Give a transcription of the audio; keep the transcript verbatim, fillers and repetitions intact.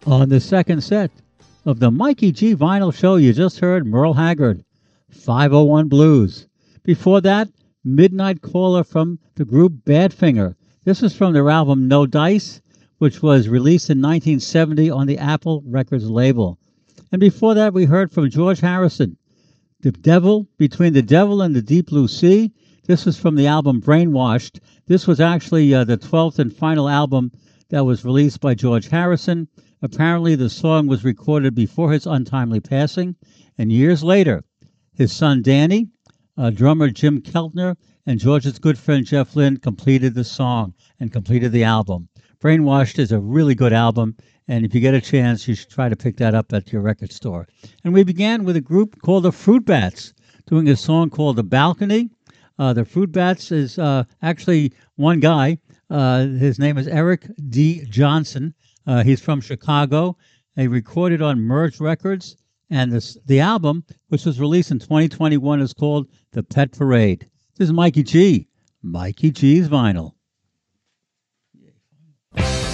On the second set of the Mikey G Vinyl Show, you just heard Merle Haggard, five oh one Blues. Before that, Midnight Caller from the group Badfinger. This is from their album No Dice, which was released in nineteen seventy on the Apple Records label. And before that, we heard from George Harrison, The Devil, Between the Devil and the Deep Blue Sea. This was from the album Brainwashed. This was actually uh, the twelfth and final album that was released by George Harrison. Apparently, the song was recorded before his untimely passing, and years later, his son Danny, uh, drummer Jim Keltner, and George's good friend Jeff Lynne completed the song and completed the album. Brainwashed is a really good album, and if you get a chance, you should try to pick that up at your record store. And we began with a group called the Fruit Bats, doing a song called The Balcony. Uh, the Fruit Bats is uh, actually one guy. Uh, his name is Eric D. Johnson. Uh, he's from Chicago. They recorded on Merge Records, and this, the album, which was released in twenty twenty-one, is called The Pet Parade. This is Mikey G. Mikey G's Vinyl.